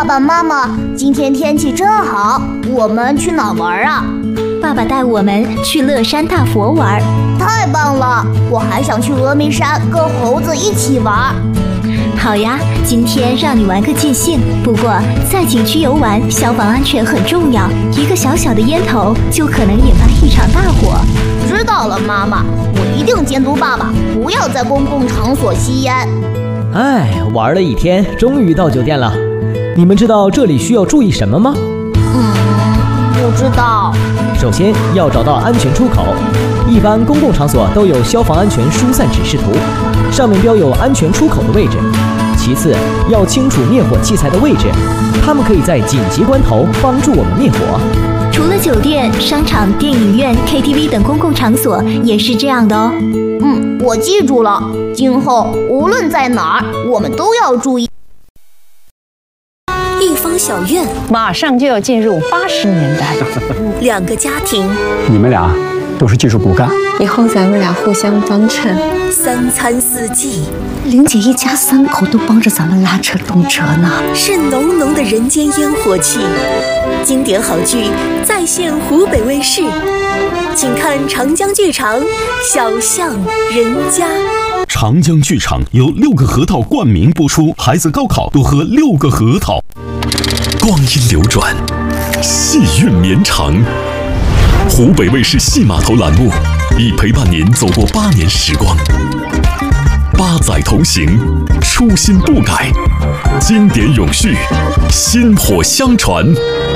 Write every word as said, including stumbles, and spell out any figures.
爸爸妈妈，今天天气真好，我们去哪玩啊？ 爸爸带我们去乐山大佛玩。 太棒了！我还想去峨眉山跟猴子一起玩。 好呀，今天让你玩个尽兴。不过在景区游玩，消防安全很重要，一个小小的烟头就可能引发一场大火。 知道了，妈妈，我一定监督爸爸，不要在公共场所吸烟。 哎，玩了一天，终于到酒店了。你们知道这里需要注意什么吗？ 嗯，不知道。 首先要找到安全出口，一般公共场所都有消防安全疏散指示图，上面标有安全出口的位置。其次，要清楚灭火器材的位置，它们可以在紧急关头帮助我们灭火。 除了酒店、商场、电影院、K T V 等公共场所也是这样的哦。 嗯，我记住了，今后无论在哪儿，我们都要注意。 一方小院， 马上就要进入八十年代， 两个家庭， 你们俩都是技术骨干， 以后咱们俩互相帮衬。 三餐四季， 玲姐一家三口都帮着咱们拉车动车呢， 是浓浓的人间烟火气。经典好剧再现湖北卫视，请看长江剧场《小巷人家》。 长江剧场由六个核桃冠名播出，孩子高考多喝六个核桃。光阴流转，戏韵绵长。湖北卫视戏码头栏目已陪伴您走过八年时光，八载同行，初心不改，经典永续，薪火相传。